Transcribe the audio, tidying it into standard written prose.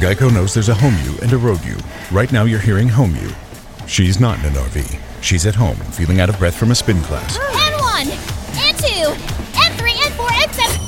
Geico knows there's a home you and a road you. Right now you're hearing home you. She's not in an RV. She's at home, feeling out of breath from a spin class. And 1, and 2, and 3, and 4, and 7.